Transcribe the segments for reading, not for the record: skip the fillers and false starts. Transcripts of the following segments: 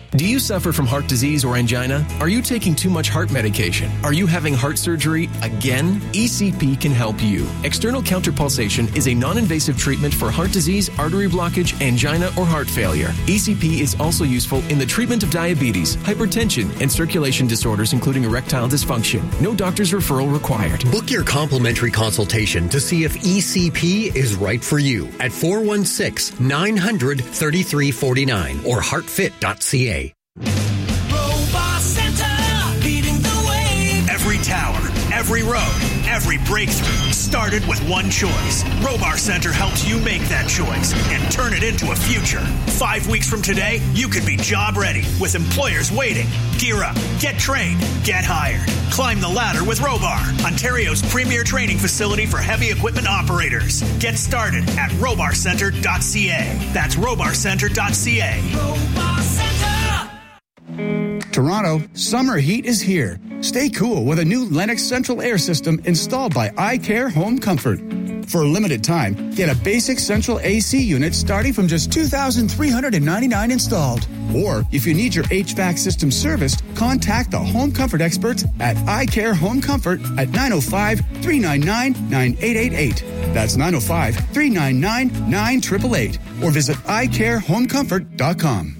Do you suffer from heart disease or angina? Are you taking too much heart medication? Are you having heart surgery again? ECP can help you. External counterpulsation is a non-invasive treatment for heart disease, artery blockage, angina, or heart failure. ECP is also useful in the treatment of diabetes, hypertension, and circulation disorders, including erectile dysfunction. No doctor's referral required. Book your complimentary consultation to see if ECP is right for you at 416-900-3349 or heartfit.ca. Robot Center, leading the way. Every tower, every road, every breakthrough started with one choice. Robar Center helps you make that choice and turn it into a future. 5 weeks from today, you could be job ready with employers waiting. Gear up, get trained, get hired. Climb the ladder with Robar, Ontario's premier training facility for heavy equipment operators. Get started at robarcenter.ca. That's robarcenter.ca. Robot Center. Toronto, summer heat is here. Stay cool with a new Lennox Central Air System installed by iCare Home Comfort. For a limited time, get a basic central AC unit starting from just $2,399 installed. Or, if you need your HVAC system serviced, contact the Home Comfort experts at iCare Home Comfort at 905-399-9888. That's 905-399-9888. Or visit iCareHomeComfort.com.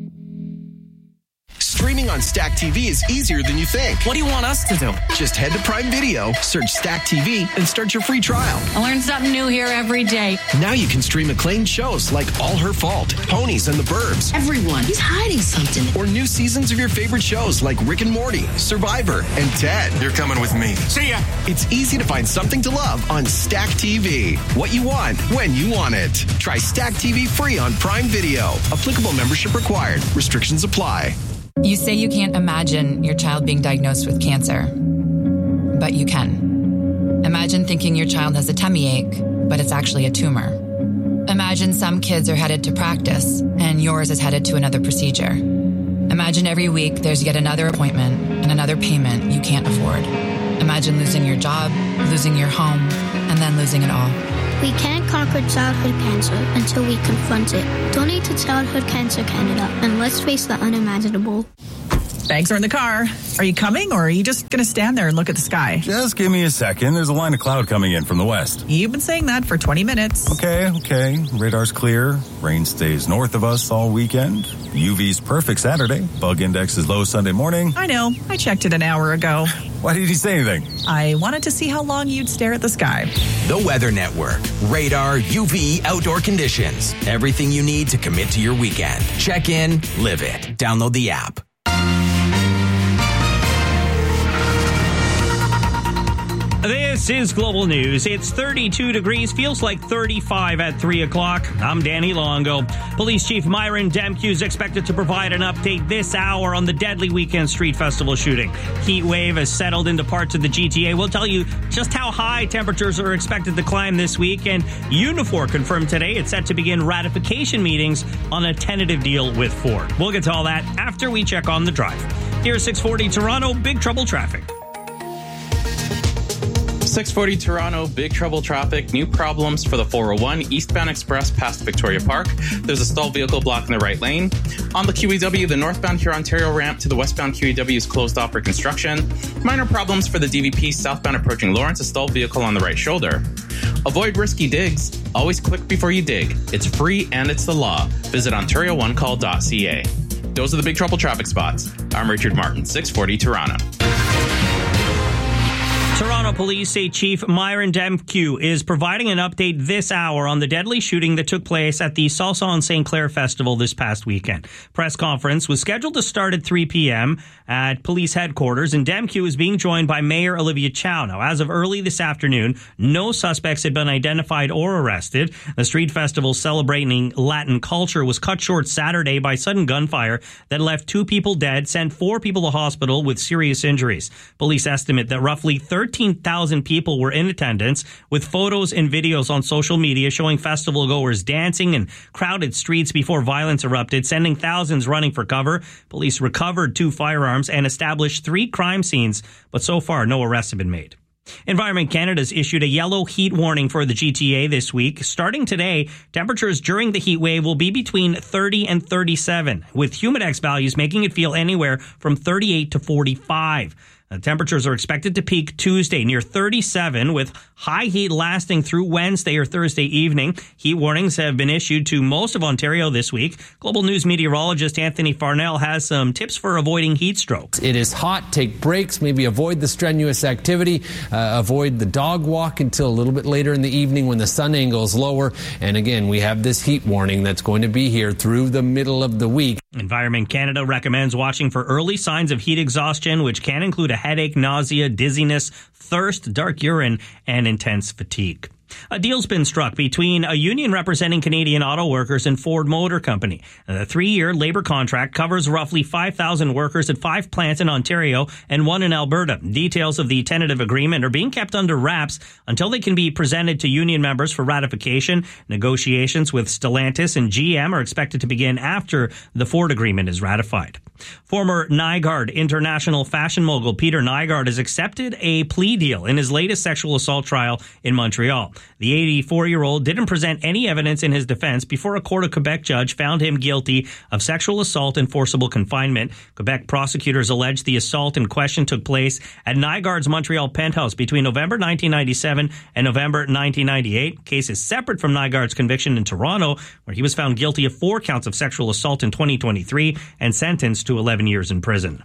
Streaming on Stack TV is easier than you think. What do you want us to do? Just head to Prime Video, search Stack TV, and start your free trial. I learn something new here every day. Now you can stream acclaimed shows like All Her Fault, Ponies, and the Burbs. Everyone, he's hiding something. Or new seasons of your favorite shows like Rick and Morty, Survivor, and Ted. You're coming with me. See ya. It's easy to find something to love on Stack TV. What you want, when you want it. Try Stack TV free on Prime Video. Applicable membership required. Restrictions apply. You say you can't imagine your child being diagnosed with cancer, but you can. Imagine thinking your child has a tummy ache, but it's actually a tumor. Imagine some kids are headed to practice, and yours is headed to another procedure. Imagine every week there's yet another appointment and another payment you can't afford. Imagine losing your job, losing your home, and then losing it all. We can't conquer childhood cancer until we confront it. Donate to Childhood Cancer Canada, and let's face the unimaginable. Bags are in the car. Are you coming, or are you just going to stand there and look at the sky? Just give me a second. There's a line of cloud coming in from the west. You've been saying that for 20 minutes. Okay. Radar's clear. Rain stays north of us all weekend. UV's perfect Saturday. Bug index is low Sunday morning. I know. I checked it an hour ago. Why did he say anything? I wanted to see how long you'd stare at the sky. The Weather Network. Radar, UV, outdoor conditions. Everything you need to commit to your weekend. Check in, live it. Download the app. This is Global News. It's 32 degrees, feels like 35 at 3 o'clock. I'm Danny Longo. Police Chief Myron Demkiw is expected to provide an update this hour on the deadly weekend street festival shooting. Heat wave has settled into parts of the GTA. We'll tell you just how high temperatures are expected to climb this week. And Unifor confirmed today it's set to begin ratification meetings on a tentative deal with Ford. We'll get to all that after we check on the drive. Here's 640 Toronto, big trouble traffic. 640 Toronto, big trouble traffic. New problems for the 401 eastbound express past Victoria Park. There's a stalled vehicle blocking the right lane. On the QEW, the northbound Huron-Ontario ramp to the westbound QEW is closed off for construction. Minor problems for the DVP southbound approaching Lawrence, a stalled vehicle on the right shoulder. Avoid risky digs. Always click before you dig. It's free and it's the law. Visit OntarioOneCall.ca. Those are the big trouble traffic spots. I'm Richard Martin, 640 Toronto. Toronto police say Chief Myron Demkiw is providing an update this hour on the deadly shooting that took place at the Salsa on St. Clair Festival this past weekend. Press conference was scheduled to start at 3 p.m. at police headquarters, and Demkiw is being joined by Mayor Olivia Chow. Now, as of early this afternoon, no suspects had been identified or arrested. The street festival celebrating Latin culture was cut short Saturday by sudden gunfire that left 2 people dead, sent 4 people to hospital with serious injuries. Police estimate that roughly 13,000 people were in attendance, with photos and videos on social media showing festival goers dancing in crowded streets before violence erupted, sending thousands running for cover. Police recovered 2 firearms and established 3 crime scenes, but so far no arrests have been made. Environment Canada's issued a yellow heat warning for the GTA this week. Starting today, temperatures during the heat wave will be between 30 and 37, with Humidex values making it feel anywhere from 38 to 45. Temperatures are expected to peak Tuesday near 37, with high heat lasting through Wednesday or Thursday evening. Heat warnings have been issued to most of Ontario this week. Global News meteorologist Anthony Farnell has some tips for avoiding heat strokes. It is hot. Take breaks. Maybe avoid the strenuous activity. Avoid the dog walk until a little bit later in the evening when the sun angle is lower. And again, we have this heat warning that's going to be here through the middle of the week. Environment Canada recommends watching for early signs of heat exhaustion, which can include a headache, nausea, dizziness, thirst, dark urine, and intense fatigue. A deal's been struck between a union representing Canadian auto workers and Ford Motor Company. The 3-year labor contract covers roughly 5,000 workers at 5 plants in Ontario and 1 in Alberta. Details of the tentative agreement are being kept under wraps until they can be presented to union members for ratification. Negotiations with Stellantis and GM are expected to begin after the Ford agreement is ratified. Former Nygaard international fashion mogul Peter Nygaard has accepted a plea deal in his latest sexual assault trial in Montreal. The 84-year-old didn't present any evidence in his defense before a Court of Quebec judge found him guilty of sexual assault and forcible confinement. Quebec prosecutors allege the assault in question took place at Nygaard's Montreal penthouse between November 1997 and November 1998. Case is separate from Nygaard's conviction in Toronto, where he was found guilty of 4 counts of sexual assault in 2023 and sentenced to 11 years in prison.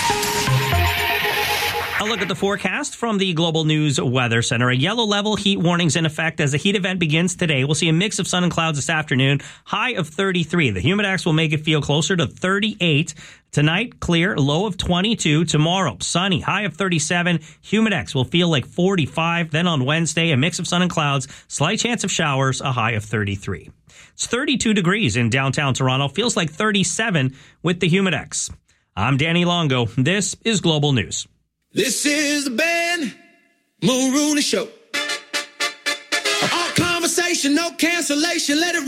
A look at the forecast from the Global News Weather Center. A yellow level heat warning's in effect as the heat event begins today. We'll see a mix of sun and clouds this afternoon. High of 33. The Humidex will make it feel closer to 38. Tonight, clear, low of 22. Tomorrow, sunny, high of 37. Humidex will feel like 45. Then on Wednesday, a mix of sun and clouds. Slight chance of showers, a high of 33. It's 32 degrees in downtown Toronto. Feels like 37 with the Humidex. I'm Danny Longo. This is Global News. This is the Ben Mulrooney Show. All conversation, no cancellation. Let it